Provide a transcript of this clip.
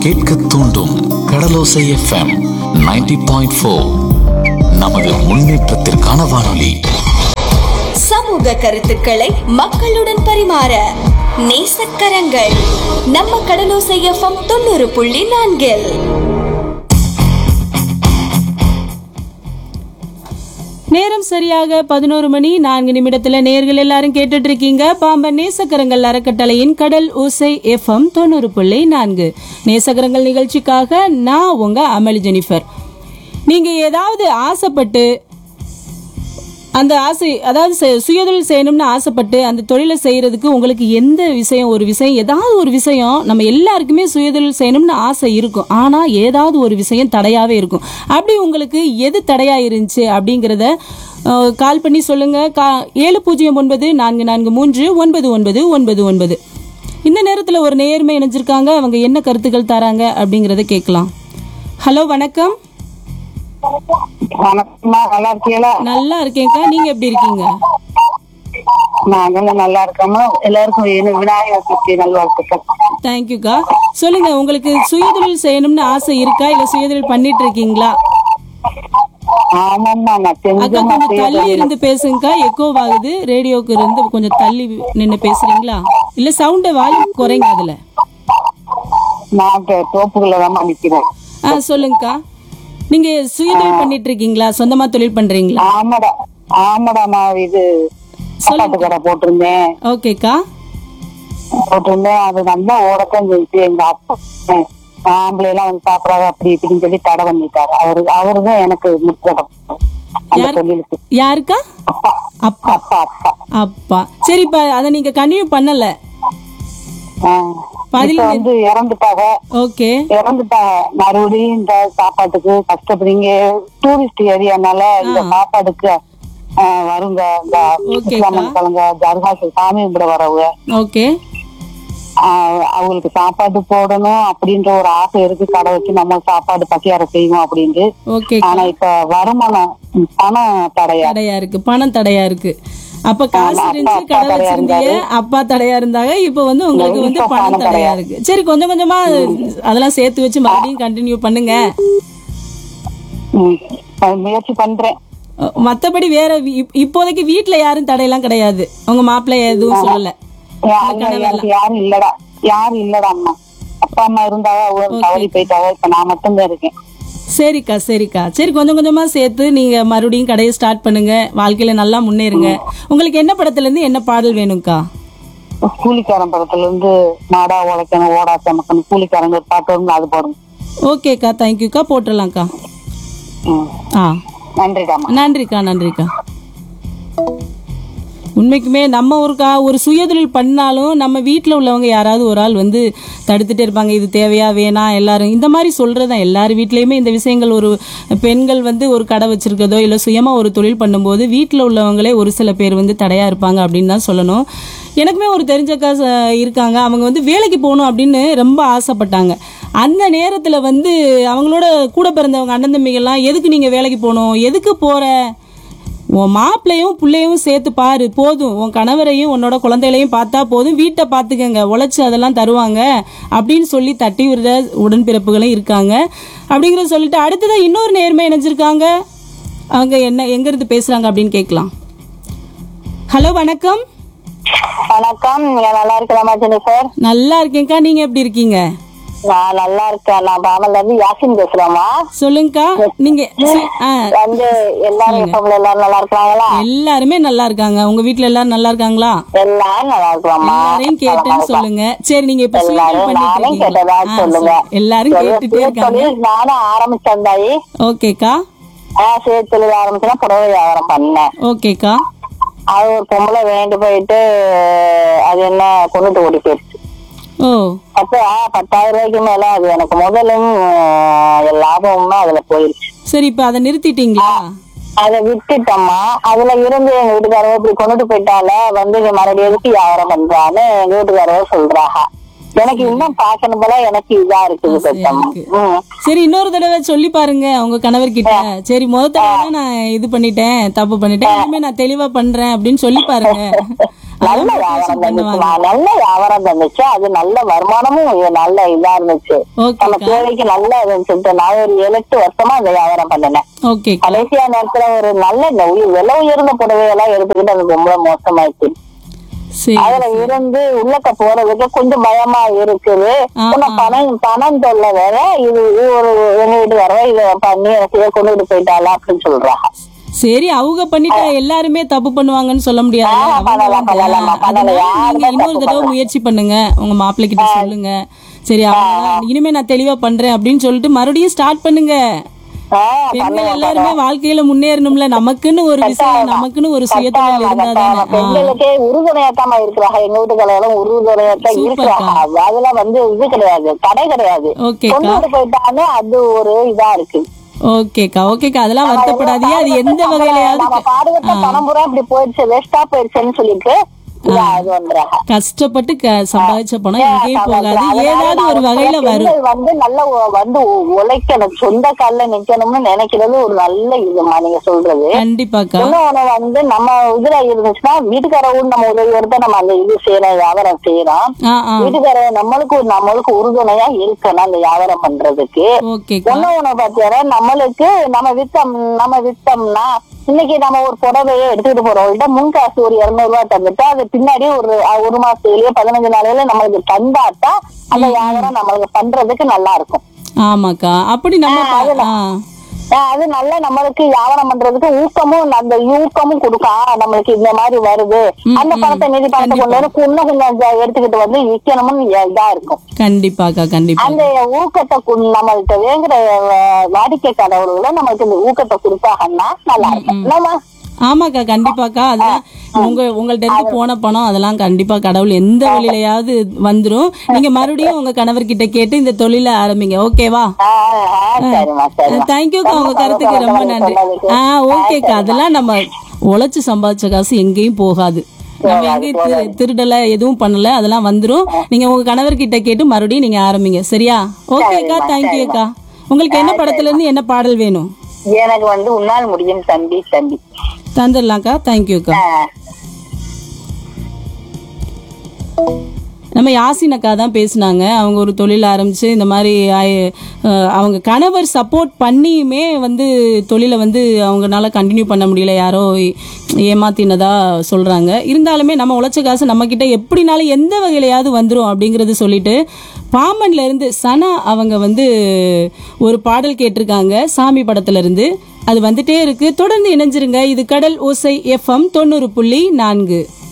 கேட்க தூண்டும் கடலோசை எஃப்எம் 90.4. நமது முன்னேற்றத்திற்கான வானொலி. சமூக கருத்துக்களை மக்களுடன் பரிமாற நேசக்கரங்கள் நம்ம கடலோசை எஃப்எம் 90.4. நேரம் சரியாக 11:04 நேர்கள் எல்லாரும் கேட்டுட்டு இருக்கீங்க பாம்பன் நேசக்கரங்கள் அறக்கட்டளையின் கடல் ஓசை எஃப்எம் 90.4. நேசக்கரங்கள் நிகழ்ச்சிக்காக நான் உங்க அமளி ஜெனிஃபர். நீங்க ஏதாவது ஆசைப்பட்டு அந்த ஆசை, அதாவது சுயதொழில் செய்யணும்னு ஆசைப்பட்டு அந்த தொழிலை செய்யறதுக்கு உங்களுக்கு எந்த விஷயம், ஒரு விஷயம், ஏதாவது ஒரு விஷயம், நம்ம எல்லாருக்குமே சுயதொழில் செய்யணும்னு ஆசை இருக்கும். ஆனா ஏதாவது ஒரு விஷயம் தடையாவே இருக்கும். அப்படி உங்களுக்கு எது தடையா இருந்துச்சு அப்படிங்கிறத கால் பண்ணி சொல்லுங்க. 7094439999. இந்த நேரத்துல ஒரு நேர்மை இணைஞ்சிருக்காங்க. அவங்க என்ன கருத்துக்கள் தராங்க அப்படிங்கறத கேட்கலாம். ஹலோ, வணக்கம். வணக்கம்மா, நல்லா இருக்கீங்களா? நல்லா இருக்கேன்க்கா, நீங்க எப்படி இருக்கீங்க? நாங்களும் நல்லா இருக்கோம்மா. எல்லாருக்கும் விநாயகர் சதுர்த்தி நல்வாழ்த்துக்கள். தேங்க்யூக்கா. சொல்லுங்க, உங்களுக்கு சுயதொழில் செய்யணும்னு ஆசை இருக்கா, இல்ல சுயதொழில் பண்ணிட்டு இருக்கீங்களா? ஆமாம்மா, நான் அக்கா கொஞ்சம் தள்ளி இருந்து பேசுங்கக்கா, எக்கோ ஆகுது. ரேடியோக்கு இருந்து கொஞ்சம் தள்ளி நின்று பேசுறீங்களா? இல்ல சவுண்ட வால்யூம் குறைங்க அதுல. நான் தோப்புக்குள்ளதான் நிக்கிறேன். சொல்லுங்கக்கா, நீங்க சுயதொழில் பண்ணிட்டு இருக்கீங்களா, சொந்தமா தொழில் பண்றீங்களா? ஆமாடா, நான் இது சாப்பாட்டு கடை போட்டிருந்தேன். ஓகேக்கா. அது நல்லா ஓடத்தான் செஞ்சு எங்க அப்பா ஆம்பளை எல்லாம் வந்து சாப்பிடாத அப்படி இப்படின்னு சொல்லி தடை பண்ணிட்டாரு. அவருதான் எனக்கு முக்கியம் அந்த தொழிலுக்கு. யாருக்கா? அப்பா அப்பா அப்பா அப்பா அப்பா. சரிப்பா, அதை நீங்க கண்டினியூ பண்ணல? வந்து இறந்துட்டாங்க. ஓகே, இறந்துட்டாங்க. மறுபடியும் இந்த சாப்பாட்டுக்கு கஷ்டப்படுறீங்க. டூரிஸ்ட் ஏரியானால இந்த சாப்பாடுக்கு வருங்க இஸ்லாமங்க தர்காசு சாமி கும்பிட வரவங்க. ஓகே, அவங்களுக்கு சாப்பாடு போடணும் அப்படின்ற ஒரு ஆசை இருக்கு. கடை வச்சு நம்ம சாப்பாடு பசியார செய்வோம் அப்படின்ட்டு. ஆனா இப்ப வருமானம் பணம் தடையா இருக்கு. பணம் தடையா இருக்கு. அப்ப காசு இருந்துச்சு, கடை வச்சிருந்தீங்க, அப்பா தடையா இருந்தாங்க. இப்ப வந்து உங்களுக்கு வந்து பணம் தடையா இருக்கு. சரி, கொஞ்சம் கொஞ்சமா அதெல்லாம் சேர்த்து வச்சு மறுபடியும் கண்டினியூ பண்ணுங்க. முயற்சி பண்றேன். மத்தபடி வேற இப்போதைக்கு வீட்டுல யாரும் தடையெல்லாம் கிடையாது? உங்க மாப்பிள்ளை எதுவும் சொல்லல? யாரும் இல்லடா அம்மா. அப்பா அம்மா இருந்தாங்க, தவறி போயிட்டாங்க. இப்ப நான் மட்டும்தான் இருக்கேன். சரிக்கா, சரிக்கா. சரி, கொஞ்சம் கொஞ்சமா சேர்த்து நீங்க மறுபடியும் கடையை ஸ்டார்ட் பண்ணுங்க. வாழ்க்கையில நல்லா முன்னேறுங்க. உங்களுக்கு என்ன படத்துல இருந்து என்ன பாடல் வேணும்க்கா? கூலிக்காரன் படத்துல இருந்து நாடா உழைக்கணும் ஓடா சமக்கணும் கூலிக்காரங்க பாட்டு வந்து அது போடுங்க. ஓகேக்கா, தேங்க்யூக்கா, போட்டுடலாம்க்கா. நன்றிக்கா, நன்றிக்கா. உண்மைக்குமே நம்ம ஒரு சுயதொழில் பண்ணாலும் நம்ம வீட்டில் உள்ளவங்க யாராவது ஒரு ஆள் வந்து தடுத்துட்டே இருப்பாங்க. இது தேவையா வேணாம், எல்லாரும் இந்த மாதிரி சொல்றதான். எல்லாரும் வீட்லயுமே இந்த விஷயங்கள், ஒரு பெண்கள் வந்து ஒரு கடை வச்சிருக்கதோ இல்லை சுயமா ஒரு தொழில் பண்ணும்போது வீட்டில் உள்ளவங்களே ஒரு சில பேர் வந்து தடையா இருப்பாங்க அப்படின்னு தான் சொல்லணும். எனக்குமே ஒரு தெரிஞ்சக்கா இருக்காங்க. அவங்க வந்து வேலைக்கு போகணும் அப்படின்னு ரொம்ப ஆசைப்பட்டாங்க. அந்த நேரத்தில் வந்து அவங்களோட கூட பிறந்தவங்க அண்ணன் தம்பிகள்லாம், எதுக்கு நீங்கள் வேலைக்கு போகணும், எதுக்கு போகிற, உன் மாப்பிள்ளையும் பிள்ளையும் சேர்த்து பாரு போதும், உன் கணவரையும் உன்னோட குழந்தைகளையும் பார்த்தா போதும், வீட்டை பார்த்துக்கங்க, உழைச்சி அதெல்லாம் தருவாங்க அப்படின்னு சொல்லி தட்டி விடுற உடன்பிறப்புகளும் இருக்காங்க. அப்படிங்கிறத சொல்லிட்டு அடுத்ததான் இன்னொரு நேர்மை இணைஞ்சிருக்காங்க. அவங்க எங்க இருந்து பேசுறாங்க அப்படின்னு கேட்கலாம். ஹலோ, வணக்கம். வணக்கம், நல்லா இருக்கலாமா ஜெனிஃபர்? நல்லா இருக்கேன்க்கா, நீங்க எப்படி இருக்கீங்க? நான் நல்லா இருக்கேன். நான் பாமல்ல இருந்து யாசின் பேசுறேம்மா. சொல்லுங்கக்கா. நீங்க வந்து எல்லாரும் நல்லா இருக்காங்களா? எல்லாருமே நல்லா இருக்காங்க. உங்க வீட்டுல எல்லாரும் நல்லா இருக்காங்களா? எல்லாரும் நல்லா இருக்காமா? எல்லாரையும் கேட்டேன்னு சொல்லுங்க. சரி, நீங்க இப்ப நானும் கேட்டதா சொல்லுங்க. எல்லாரும் கேட்டுட்டே இருக்காங்க. நானும் ஆரம்பிச்சேன். ஓகேக்கா. சேர்த்து தொழில் ஆரம்பிச்சேன்னா புடவை வியாபாரம் பண்ணேன். ஓகேக்கா. அது ஒரு பொம்பளை வேண்டு போயிட்டு அது என்ன கொண்டுட்டு ஓடி போயிடுச்சு. அப்ப 10,000 ரூபாய்க்கு மேல அது எனக்கு முதலும் லாபமுமே அதுல போயிருச்சு. சரி, இப்ப அதை நிறுத்திட்டீங்களா? அதை விட்டுட்டோம்மா. அதுல இருந்து எங்க வீட்டுக்காரவ இப்படி கொண்டுட்டு போயிட்டால வந்து மறுபடியும் எதுக்கு வியாபாரம் பண்றான்னு எங்க வீட்டுக்காரவ சொல்றாங்க. எனக்கு இன்னும் பாக்கணும் போல எனக்கு இதா இருக்குது. சரி, இன்னொரு தடவை சொல்லி பாருங்க உங்க கணவர்கிட்ட. சரி, முதல் தடவை நான் இது பண்ணிட்டேன், தப்பு பண்ணிட்டேன், இனிமே நான் தெளிவா பண்றேன் அப்படின்னு சொல்லி பாருங்க. நல்ல வியாபாரம் தந்துச்சுமா, நல்ல வியாபாரம் தந்துச்சு. அது நல்ல வருமானமும் நல்ல இதா இருந்துச்சு. நம்ம தேவைக்கு நல்லா இருந்துச்சு. நான் ஒரு 7-8 வருஷமா அந்த வியாபாரம் பண்ணினேன். கடைசியா நேரத்துல ஒரு நல்ல விலை உயர்ந்த புடவையெல்லாம் எடுத்துக்கிட்டு அது ரொம்ப மோசமாயிடுச்சு. அதுல இருந்து உள்ளக்க போறதுக்கு கொஞ்சம் பயமா இருக்குது. பணம் தொல்லை வேற. இது ஒரு எங்க வீட்டுக்காரவா இத பண்ணி எனக்கு கொண்டுட்டு போயிட்டாளா அப்படின்னு சொல்றாங்க. சரி, அவங்க பண்ணிட்டா எல்லாருமே தப்பு பண்ணுவாங்கன்னு சொல்ல முடியாது. இன்னொரு தடவை முயற்சி பண்ணுங்க, உங்க மாப்பிள்ளை கிட்ட சொல்லுங்க. சரி, இனிமே நான் தெளிவா பண்றேன் அப்படின்னு சொல்லிட்டு மறுபடியும் ஸ்டார்ட் பண்ணுங்க. பெண்கள் எல்லாருமே வாழ்க்கையில முன்னேறணும்ல. நமக்குன்னு ஒரு விஷயம், நமக்குன்னு ஒரு சுயத்தொழில் இருந்தாதானே. பெண்களுக்கே உறுதுணையாத்தாம இருக்கிறாங்க. எங்க வீட்டுக்காரங்களும் உறுதுணையாத்தா இருக்கிறாங்க. அதுல இது கிடையாது, தடை கிடையாது. கொண்டு போயிட்டாங்க, அது ஒரு இதா இருக்கு. ஓகேக்கா, ஓகேக்கா, அதெல்லாம் வருத்தப்படாதீங்க. அது எந்த வகையிலயாவது பாடுபட்ட பணம் பூரா இப்படி போயிடுச்சு, வேஸ்டா போயிடுச்சுன்னு சொல்லிட்டு கஷ்டப்பட்டு சம்பாதிச்ச பணம் எங்கேயும் போகாது, ஏதாவது ஒரு வகையில வரும். நல்ல உழைக்கணும், சொந்த கால்ல நிக்கணும்னு நினைக்கிறது ஒரு நல்ல இதுமா நீங்க சொல்றது. கண்டிப்பாக்கா. இன்னொன்னு நம்ம இதுல இருந்துச்சுன்னா வீட்டுக்காரவும் நம்ம உதவி எடுத்த நம்ம அந்த இது செய்யறோம், வியாபாரம் செய்யறோம். வீட்டுக்கார நம்மளுக்கு உறுதுணையா இருக்கணும் அந்த வியாபாரம் பண்றதுக்கு. இன்னொன்னு பாத்தீங்கன்னா நம்ம வித்தோம்னா இன்னைக்கு நம்ம ஒரு புடவையை எடுத்துட்டு போறோம், முன்காசு ஒரு 200 ரூபாய் தந்துட்டு அது பின்னாடி ஒரு மாசத்துலயே 15 நாளையில நம்மளுக்கு தந்தாட்டா அந்த வியாபாரம் நம்மளுக்கு பண்றதுக்கு நல்லா இருக்கும். ஆமாக்கா, அப்படி நம்ம அது நல்ல நம்மளுக்கு வியாபாரம் பண்றதுக்கு அந்த ஊக்கமும் கொடுக்கும். நம்மளுக்கு இந்த மாதிரி வருது, அந்த பணத்தை நிதி பணத்தை கொண்டு வந்து இன்னும் கொஞ்சம் எடுத்துக்கிட்டு வந்து விற்கணும்னு இதா இருக்கும். கண்டிப்பாக்கா, கண்டிப்பா. அந்த ஊக்கத்தை நம்மள்கிட்ட வேங்குற வாடிக்கையாளர்களை நம்மளுக்கு இந்த ஊக்கத்தை கொடுத்தாங்கன்னா நல்லா இருக்கும். ஆமாக்கா, கண்டிப்பாக்கா. அதெல்லாம் உங்கள்ட்ட இருந்து போன பணம் அதெல்லாம் கண்டிப்பா கடவுள் எந்த வழியிலயாவது வந்துரும். நீங்க மறுபடியும் உங்க கணவர்கிட்ட கேட்டு இந்த தொழில ஆரம்பிங்க. ஓகேவா? தேங்க்யூக்கா, உங்க கருத்துக்கு ரொம்ப நன்றி. ஓகேக்கா, அதெல்லாம் நம்ம உழைச்சு சம்பாதிச்ச காசு எங்கேயும் போகாது. நம்ம எங்கேயும் திருடல, எதுவும் பண்ணல, அதெல்லாம் வந்துரும். நீங்க உங்க கணவர்கிட்ட கேட்டு மறுபடியும் நீங்க ஆரம்பிங்க. சரியா? ஓகேக்கா, தேங்க்யூக்கா. உங்களுக்கு என்ன படத்துல இருந்து என்ன பாடல் வேணும்? எனக்கு உன்னால் முடியும் தம்பி தந்துடலாம்க்கா. தேங்க்யூக்கா. நம்ம யாசின் அக்கா தான் பேசினாங்க. அவங்க ஒரு தொழில் ஆரம்பிச்சு இந்த மாதிரி அவங்க கணவர் சப்போர்ட் பண்ணியுமே தொழிலை அவங்களால கண்டினியூ பண்ண முடியல, யாரோ ஏமாத்தினதா சொல்றாங்க. இருந்தாலுமே நம்ம உழைச்ச காசு நம்ம கிட்ட எப்படினாலும் எந்த வகையிலையாவது வந்துடும் அப்படிங்கறது சொல்லிட்டு பாம்பன்ல இருந்து சனா அவங்க ஒரு பாடல் கேட்டிருக்காங்க சாமி படத்துல இருந்து. அது வந்துட்டே இருக்கு, தொடர்ந்து இணைஞ்சிருங்க. இது கடல் ஓசை FM 90.4.